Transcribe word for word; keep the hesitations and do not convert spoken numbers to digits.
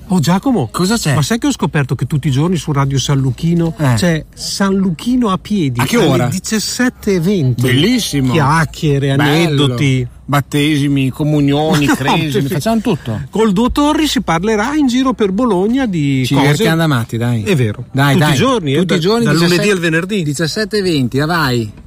Oh Giacomo, cosa c'è? Ma sai che ho scoperto che tutti i giorni su Radio San Luchino eh. c'è San Luchino a piedi a che ora? Alle diciassette e venti. Bellissimo. Chiacchiere, bello. Aneddoti, battesimi, comunioni, no, cresimi, facciamo tutto. Col Duo Torri si parlerà in giro per Bologna di ci cose. Ci divertiamo da matti, dai. È vero. Dai, tutti dai. i giorni, tutti eh, i giorni, dal diciassette, lunedì al venerdì. diciassette e venti, vai.